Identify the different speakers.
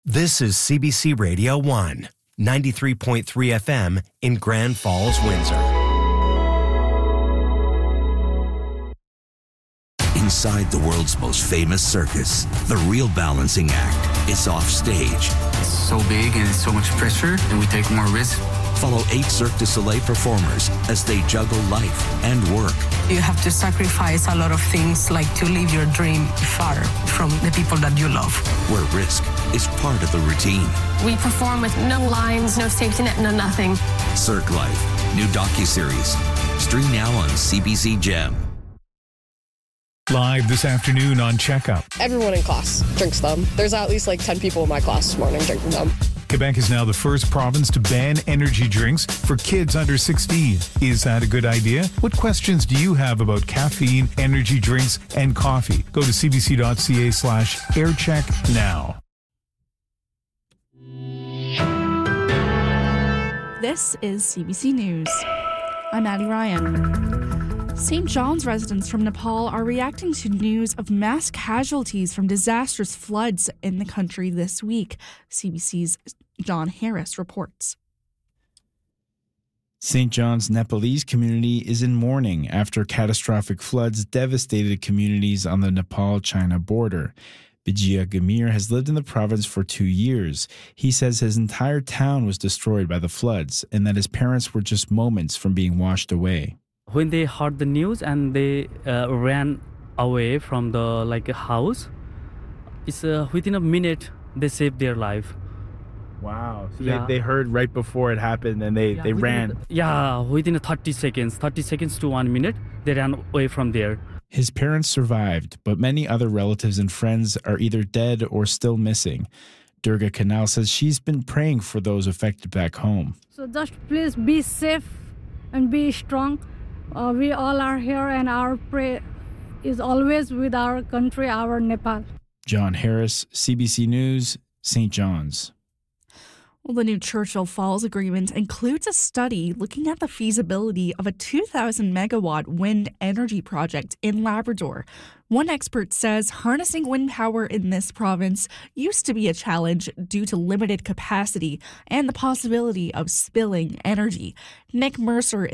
Speaker 1: This is CBC Radio 1, 93.3 FM in Grand Falls, Windsor.
Speaker 2: Inside the world's most famous circus, the real balancing act is off stage.
Speaker 3: It's so big and it's so much pressure, and we take more risk.
Speaker 2: Follow 8 Cirque du Soleil performers as they juggle life and work.
Speaker 4: You have to sacrifice a lot of things, like to live your dream far from the people that you love.
Speaker 2: Where risk is part of the routine.
Speaker 5: We perform with no lines, no safety net, no nothing.
Speaker 2: Cirque Life, new docuseries. Stream now on CBC Gem.
Speaker 6: Live this afternoon on Checkup.
Speaker 7: Everyone in class drinks them. There's at least like 10 people in my class this morning drinking them.
Speaker 6: Quebec is now the first province to ban energy drinks for kids under 16. Is that a good idea? What questions do you have about caffeine, energy drinks, and coffee? Go to cbc.ca/aircheck now.
Speaker 8: This is CBC News. I'm Addie Ryan. St. John's residents from Nepal are reacting to news of mass casualties from disastrous floods in the country this week. CBC's John Harris reports.
Speaker 9: St. John's Nepalese community is in mourning after catastrophic floods devastated communities on the Nepal-China border. Vijaya Gamir has lived in the province for 2 years. He says his entire town was destroyed by the floods and that his parents were just moments from being washed away.
Speaker 10: When they heard the news and they ran away from the house, it's within a minute they saved their life.
Speaker 9: Wow. So they heard right before it happened and they ran.
Speaker 10: Within 30 seconds to 1 minute, they ran away from there.
Speaker 9: His parents survived, but many other relatives and friends are either dead or still missing. Durga Kanal says she's been praying for those affected back home.
Speaker 11: So just please be safe and be strong. We all are here and our prayer is always with our country, our Nepal.
Speaker 9: John Harris, CBC News, St. John's.
Speaker 8: Well, the new Churchill Falls Agreement includes a study looking at the feasibility of a 2,000 megawatt wind energy project in Labrador. One expert says harnessing wind power in this province used to be a challenge due to limited capacity and the possibility of spilling energy. Nick Mercer